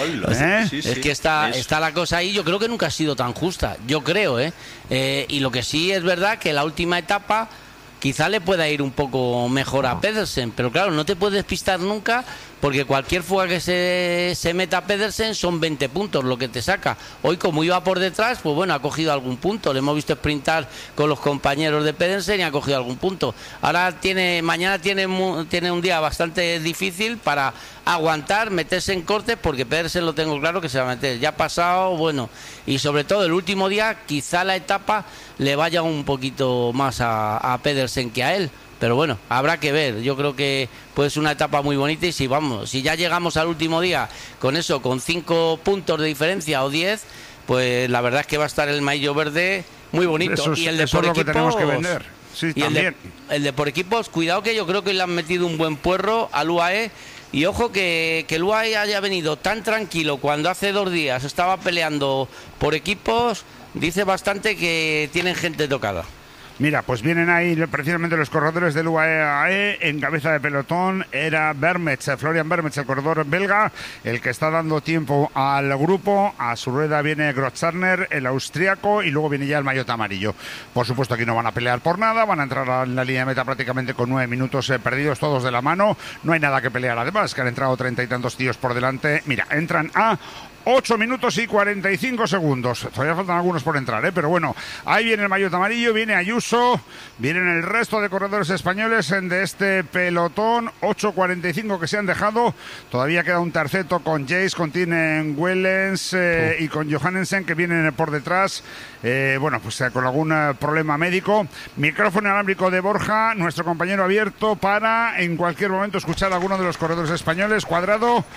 Es que está la cosa ahí, yo creo que nunca ha sido tan justa, yo creo, y lo que sí es verdad que la última etapa quizá le pueda ir un poco mejor a Pedersen, pero claro, no te puedes despistar nunca, porque cualquier fuga que se meta a Pedersen son 20 puntos lo que te saca. Hoy, como iba por detrás, pues bueno, ha cogido algún punto. Le hemos visto sprintar con los compañeros de Pedersen y ha cogido algún punto. Mañana tiene un día bastante difícil para aguantar, meterse en cortes, porque Pedersen lo tengo claro que se va a meter. Ya ha pasado, bueno, y sobre todo el último día, quizá la etapa le vaya un poquito más a Pedersen que a él. Pero bueno, habrá que ver. Yo creo que puede ser una etapa muy bonita, y si ya llegamos al último día con 5 puntos de diferencia o 10, pues la verdad es que va a estar el maillot verde muy bonito. Y el de por equipos, que tenemos que vender. Sí, y también. El de por equipos, cuidado, que yo creo que le han metido un buen puerro al UAE. Y ojo que el UAE haya venido tan tranquilo cuando hace 2 días estaba peleando por equipos, dice bastante que tienen gente tocada. Mira, pues vienen ahí precisamente los corredores del UAE. En cabeza de pelotón era Florian Vermets, el corredor belga, el que está dando tiempo al grupo. A su rueda viene Grotzarner, el austriaco, y luego viene ya el maillot amarillo. Por supuesto, aquí no van a pelear por nada, van a entrar en la línea de meta prácticamente con 9 minutos perdidos, todos de la mano. No hay nada que pelear, además, que han entrado 30 y tantos tíos por delante. Mira, entran a 8 minutos y 45 segundos. Todavía faltan algunos por entrar, pero bueno, ahí viene el maillot amarillo, viene Ayuso, vienen el resto de corredores españoles de este pelotón. 8.45 que se han dejado. Todavía queda un terceto con Jace, con Tinen Wellens y con Johannesen, que vienen por detrás. Pues con algún problema médico. Micrófono inalámbrico de Borja, nuestro compañero abierto para en cualquier momento escuchar a alguno de los corredores españoles. Cuadrado.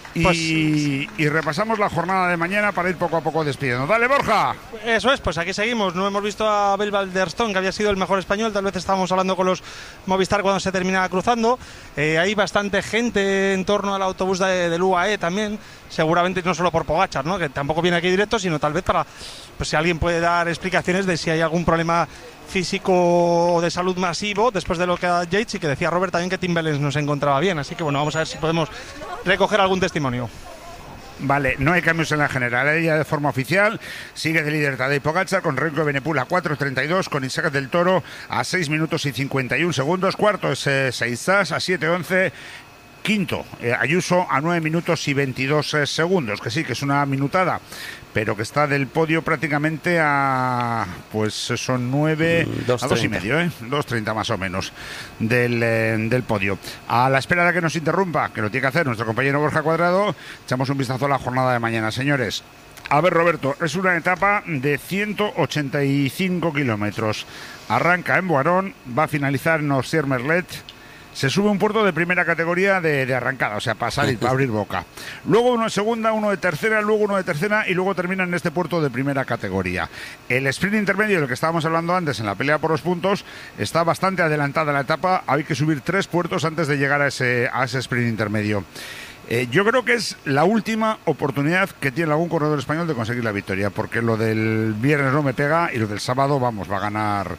Y repasamos la jornada de mañana para ir poco a poco despidiendo. ¡Dale, Borja! Eso es, pues aquí seguimos. No hemos visto a Abel Valderstone, que había sido el mejor español. Tal vez estábamos hablando con los Movistar cuando se terminaba cruzando. Hay bastante gente en torno al autobús del UAE también. Seguramente no solo por Pogačar, ¿no?, que tampoco viene aquí directo, sino tal vez para, pues si alguien puede dar explicaciones de si hay algún problema físico o de salud masivo después de lo que ha Yates, y que decía Robert también que Tim Wellens no se encontraba bien. Así que bueno, vamos a ver si podemos recoger algún testimonio. Vale, no hay cambios en la general. Ella de forma oficial sigue de líder Tadej Pogačar con Remco Evenepoel a 4.32, con Isaac del Toro a 6 minutos y 51 segundos. Cuarto es Seizas a 7.11. quinto. Ayuso a 9 minutos y 22 segundos, que sí, que es una minutada, pero que está del podio prácticamente a, pues son 9, a 2,5, 2,30 más o menos del podio. A la espera de que nos interrumpa, que lo tiene que hacer nuestro compañero Borja Cuadrado, echamos un vistazo a la jornada de mañana, señores. A ver, Roberto, es una etapa de 185 kilómetros. Arranca en Boirón, va a finalizar en Ossier-Merlet. Se sube un puerto de primera categoría de arrancada, o sea, para salir, para abrir boca. Luego uno de segunda, uno de tercera, luego uno de tercera y luego termina en este puerto de primera categoría. El sprint intermedio del que estábamos hablando antes en la pelea por los puntos está bastante adelantada la etapa. Hay que subir 3 puertos antes de llegar a ese sprint intermedio. Yo creo que es la última oportunidad que tiene algún corredor español de conseguir la victoria, porque lo del viernes no me pega y lo del sábado, vamos, va a ganar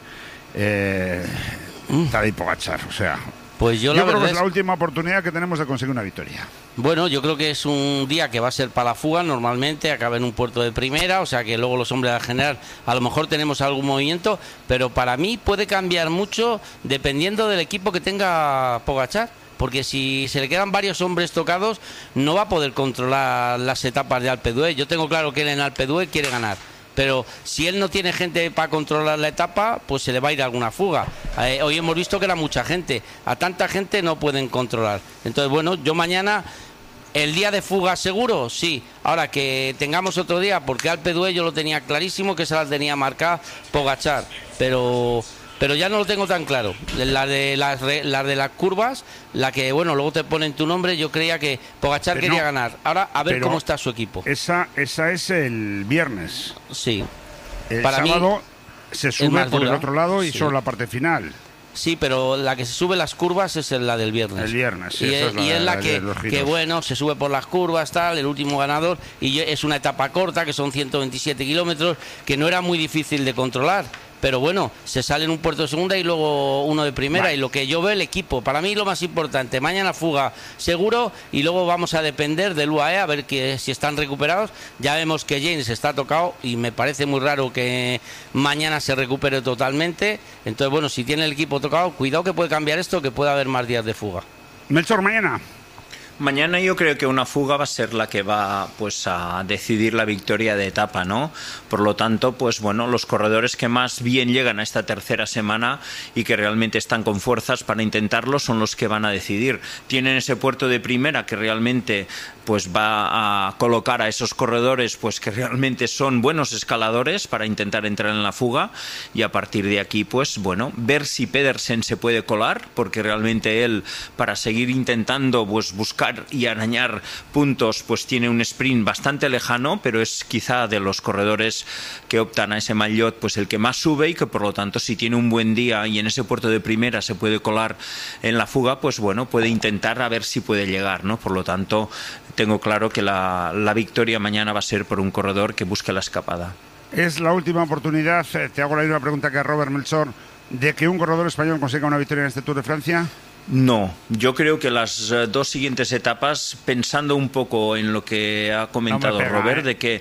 Tadej Pogačar, o sea... Pues yo creo que es la última oportunidad que tenemos de conseguir una victoria. Bueno, yo creo que es un día que va a ser para la fuga, normalmente acaba en un puerto de primera, o sea que luego los hombres al general a lo mejor tenemos algún movimiento, pero para mí puede cambiar mucho dependiendo del equipo que tenga Pogačar, porque si se le quedan varios hombres tocados no va a poder controlar las etapas de Alpe d'Huez. Yo tengo claro que él en Alpe d'Huez quiere ganar, pero si él no tiene gente para controlar la etapa, pues se le va a ir alguna fuga. Hoy hemos visto que era mucha gente, a tanta gente no pueden controlar. Entonces, bueno, yo mañana, el día de fuga seguro, sí. Ahora que tengamos otro día, porque Alpe d'Huez yo lo tenía clarísimo, que se la tenía marcada Pogačar, pero ya no lo tengo tan claro. La de las curvas, la que, bueno, luego te ponen tu nombre, yo creía que Pogačar quería ganar. Ahora, a ver cómo está su equipo. Esa es el viernes. Sí. El para sábado mí se sube por el otro lado y solo la parte final. Sí, pero la que se sube las curvas es la del viernes. El viernes, sí. Y es la que, bueno, se sube por las curvas, tal, el último ganador, y es una etapa corta, que son 127 kilómetros, que no era muy difícil de controlar. Pero bueno, se sale en un puerto de segunda y luego uno de primera, y lo que yo veo el equipo, para mí lo más importante, mañana fuga seguro y luego vamos a depender del UAE a ver si están recuperados. Ya vemos que James está tocado y me parece muy raro que mañana se recupere totalmente. Entonces, bueno, si tiene el equipo tocado, cuidado que puede cambiar esto, que puede haber más días de fuga. Melchor, mañana. Mañana yo creo que una fuga va a ser la que va pues a decidir la victoria de etapa, ¿no? Por lo tanto, pues bueno, los corredores que más bien llegan a esta tercera semana y que realmente están con fuerzas para intentarlo son los que van a decidir. Tienen ese puerto de primera que realmente pues va a colocar a esos corredores pues que realmente son buenos escaladores para intentar entrar en la fuga, y a partir de aquí pues bueno, ver si Pedersen se puede colar, porque realmente él, para seguir intentando pues buscar y arañar puntos, pues tiene un sprint bastante lejano, pero es quizá de los corredores que optan a ese maillot pues el que más sube, y que por lo tanto si tiene un buen día y en ese puerto de primera se puede colar en la fuga, pues bueno, puede intentar a ver si puede llegar, ¿no? Por lo tanto, tengo claro que la victoria mañana va a ser por un corredor que busque la escapada. Es la última oportunidad, te hago la misma pregunta que a Robert Melchor, de que un corredor español consiga una victoria en este Tour de Francia. No, yo creo que las dos siguientes etapas, pensando un poco en lo que ha comentado Robert, de que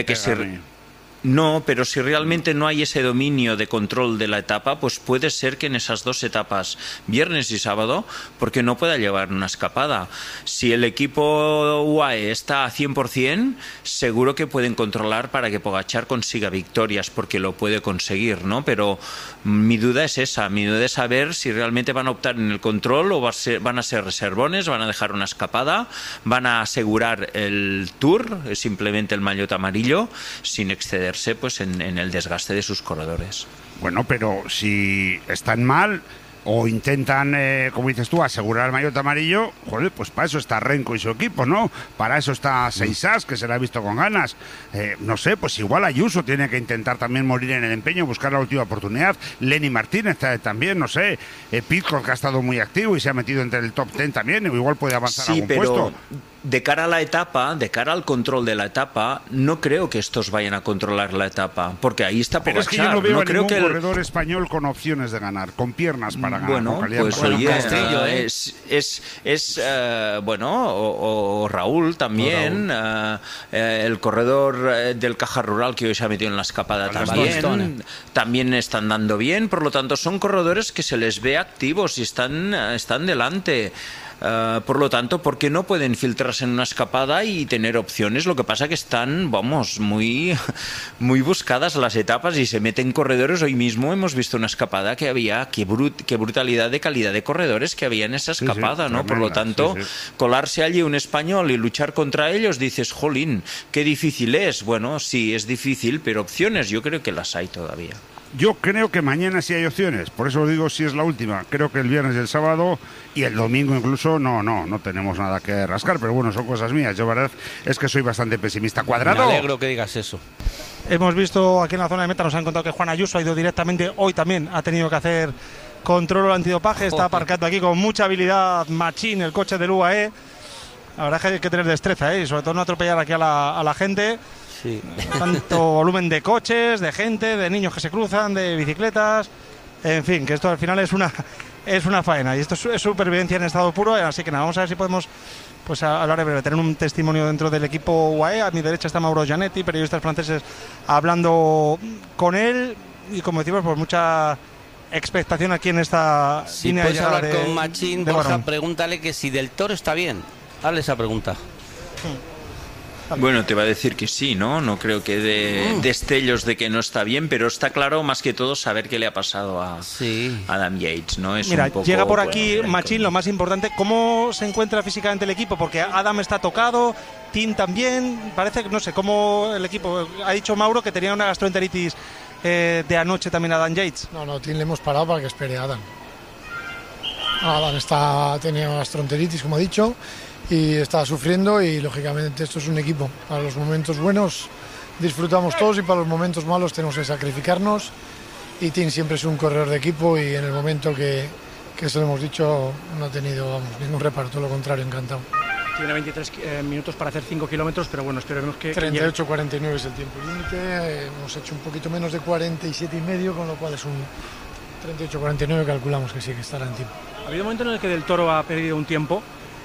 No, pero si realmente no hay ese dominio de control de la etapa, pues puede ser que en esas dos etapas, viernes y sábado, porque no pueda llevar una escapada. Si el equipo UAE está a 100%, seguro que pueden controlar para que Pogačar consiga victorias, porque lo puede conseguir, ¿no? Pero mi duda es esa, mi duda es saber si realmente van a optar en el control o van a ser reservones, van a dejar una escapada, van a asegurar el Tour, simplemente el maillot amarillo, sin exceder pues en el desgaste de sus corredores. Bueno, pero si están mal o intentan, como dices tú, asegurar el maillot amarillo, joder, pues para eso está Renko y su equipo, ¿no? Para eso está Seisas, que se la ha visto con ganas. No sé, pues igual Ayuso tiene que intentar también morir en el empeño, buscar la última oportunidad. Lenny Martínez también, no sé. Pitcock, que ha estado muy activo y se ha metido entre el top 10 también, o igual puede avanzar algún puesto. De cara a la etapa, de cara al control de la etapa, no creo que estos vayan a controlar la etapa, porque ahí está Pogačar. Pero es que yo no veo a ningún corredor español con opciones de ganar, con piernas para ganar. Bueno, pues oye, bueno, o Raúl también, el corredor del Caja Rural que hoy se ha metido en la escapada también están dando bien, por lo tanto son corredores que se les ve activos y están delante. Por lo tanto, ¿por qué no pueden filtrarse en una escapada y tener opciones? Lo que pasa que están, vamos, muy buscadas las etapas y se meten corredores. Hoy mismo hemos visto una escapada que había, qué brutalidad de calidad de corredores que había en esa escapada, ¿no? Por lo tanto, colarse allí un español y luchar contra ellos, dices, jolín, qué difícil es. Bueno, sí, es difícil, pero opciones yo creo que las hay todavía. Yo creo que mañana sí hay opciones, por eso os digo si es la última. Creo que el viernes y el sábado y el domingo incluso no tenemos nada que rascar, pero bueno, son cosas mías. Yo, verdad, es que soy bastante pesimista. Cuadrado. Me alegro que digas eso. Hemos visto aquí en la zona de meta, nos han contado que Juan Ayuso ha ido directamente, hoy también ha tenido que hacer control antidopaje, está aparcando aquí con mucha habilidad Machín, el coche del UAE. La verdad es que hay que tener destreza, y sobre todo no atropellar aquí a la gente. Sí. Tanto volumen de coches, de gente, de niños que se cruzan, de bicicletas, en fin, que esto al final es una faena y esto es supervivencia en estado puro, así que nada, vamos a ver si podemos pues hablar en breve, tener un testimonio dentro del equipo UAE. A mi derecha está Mauro Gianetti, periodistas franceses, hablando con él y, como decimos, pues mucha expectación aquí en esta línea de llegada. Si puedes hablar con Machín, Borja, pregúntale que si Del Toro está bien. Hazle esa pregunta. Bueno, te va a decir que sí, ¿no? No creo que dé destellos de que no está bien, pero está claro más que todo saber qué le ha pasado a Adam Yates, ¿no? Es Mira, un poco, llega por aquí Machín, lo más importante, ¿cómo se encuentra físicamente el equipo? Porque Adam está tocado, Tim también, parece que no sé, cómo el equipo, ha dicho Mauro que tenía una gastroenteritis de anoche también Adam Yates. No, Tim le hemos parado para que espere a Adam. Adam tenía gastroenteritis, como ha dicho, y está sufriendo, y lógicamente esto es un equipo. Para los momentos buenos disfrutamos todos y para los momentos malos tenemos que sacrificarnos, y Tim siempre es un corredor de equipo y en el momento que se lo hemos dicho no ha tenido ningún reparo, todo lo contrario, encantado. Tiene 23 minutos para hacer 5 kilómetros, pero bueno, esperemos que... 38-49 es el tiempo límite, hemos hecho un poquito menos de 47 y medio, con lo cual es un 38-49, calculamos que sí que estará en tiempo. Ha habido un momento en el que Del Toro ha perdido un tiempo,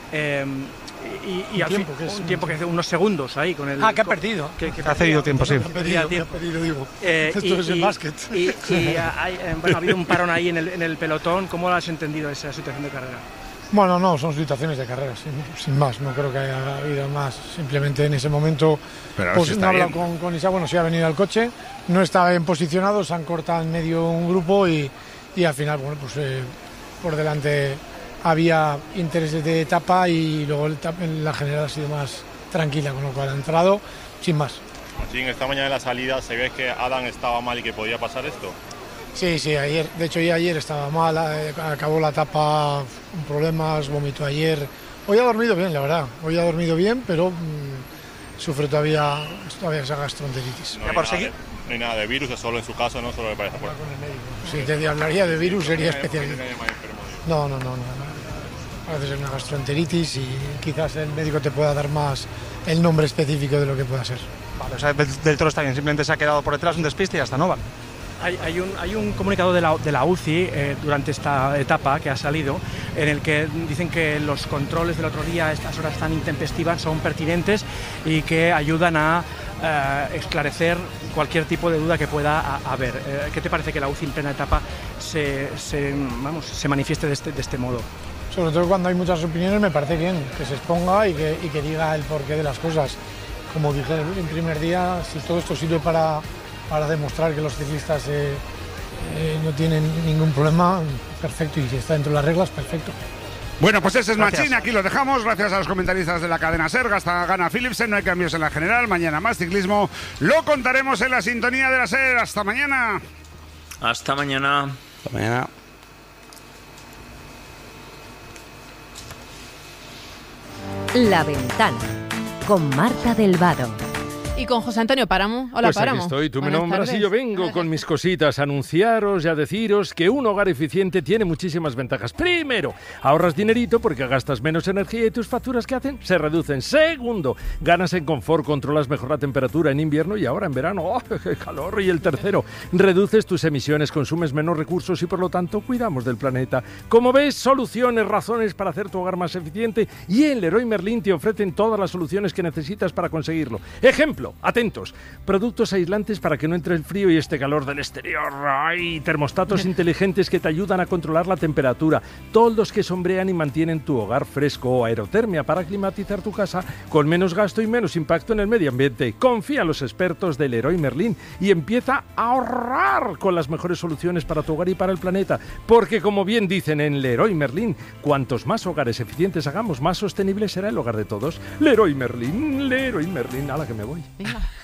un tiempo que hace unos segundos ahí con el... que ha perdido. Que ha cedido tiempo, sí. Ha perdido, digo. Esto es el básquet. Ha habido un parón ahí en el pelotón. ¿Cómo has entendido esa situación de carrera? Bueno, no, son situaciones de carrera, sin más. No creo que haya habido más. Simplemente en ese momento pues, no he hablado con Isa. Bueno, sí ha venido al coche, no estaba bien posicionado, se han cortado en medio un grupo y al final, bueno, pues por delante había intereses de etapa y luego la general ha sido más tranquila, con lo cual ha entrado sin más. Machín, esta mañana en la salida se ve que Adam estaba mal y que podía pasar esto. Sí, ayer, de hecho ya ayer estaba mal, acabó la etapa con problemas, vomitó ayer. Hoy ha dormido bien, la verdad, pero sufre todavía esa gastroenteritis. No hay nada de virus, es solo en su caso, no solo le parece. Si te hablaría de virus sería especialista. No. Parece ser una gastroenteritis y quizás el médico te pueda dar más el nombre específico de lo que pueda ser. Vale, o sea, Del Toro está bien, simplemente se ha quedado por detrás, un despiste y ya está, ¿no? Vale. Hay un comunicado de la UCI durante esta etapa que ha salido, en el que dicen que los controles del otro día a estas horas tan intempestivas son pertinentes y que ayudan a esclarecer cualquier tipo de duda que pueda haber. ¿Qué te parece que la UCI en plena etapa se manifieste de este modo? Sobre todo cuando hay muchas opiniones me parece bien que se exponga y que diga el porqué de las cosas. Como dije el primer día, si todo esto sirve para demostrar que los ciclistas no tienen ningún problema, perfecto, y si está dentro de las reglas, perfecto. Bueno, pues ese es Machín, aquí lo dejamos, gracias a los comentaristas de la cadena SER, hasta gana Philipsen, no hay cambios en la general, mañana más ciclismo, lo contaremos en la sintonía de la SER, hasta mañana. Hasta mañana. Hasta mañana. La Ventana, con Marta del Vado. Y con José Antonio Páramo. Hola, pues Páramo. Aquí estoy, tú Buenas me nombras tardes. y yo vengo con mis cositas a anunciaros y a deciros que un hogar eficiente tiene muchísimas ventajas. Primero, ahorras dinerito porque gastas menos energía y tus facturas que hacen se reducen. Segundo, ganas en confort, controlas mejor la temperatura en invierno y ahora en verano. ¡Oh, qué calor! Y el tercero, reduces tus emisiones, consumes menos recursos y por lo tanto cuidamos del planeta. Como ves, soluciones, razones para hacer tu hogar más eficiente y en Leroy Merlin te ofrecen todas las soluciones que necesitas para conseguirlo. Ejemplo, ejemplo, atentos, productos aislantes para que no entre el frío y este calor del exterior. ¡Ay! Termostatos inteligentes que te ayudan a controlar la temperatura, toldos que sombrean y mantienen tu hogar fresco, o aerotermia para climatizar tu casa con menos gasto y menos impacto en el medio ambiente. Confía en los expertos del Leroy Merlin y empieza a ahorrar con las mejores soluciones para tu hogar y para el planeta, porque como bien dicen en Leroy Merlin, cuantos más hogares eficientes hagamos, más sostenible será el hogar de todos. Leroy Merlin, a la que me voy. Venga.